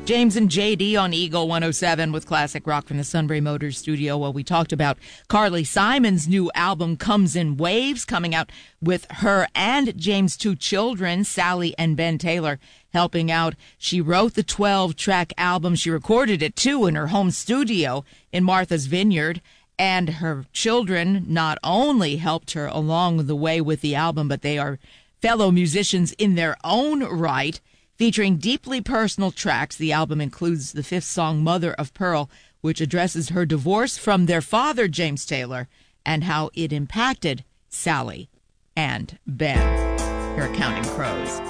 James and JD on Eagle 107 with classic rock from the Sunbury Motors studio. Well, we talked about Carly Simon's new album, Comes in Waves, coming out with her and James' two children, Sally and Ben Taylor, helping out. She wrote the 12-track album. She recorded it, too, in her home studio in Martha's Vineyard. And her children not only helped her along the way with the album, but they are fellow musicians in their own right. Featuring deeply personal tracks, the album includes the fifth song, Mother of Pearl, which addresses her divorce from their father, James Taylor, and how it impacted Sally and Ben. Here are Counting Crows.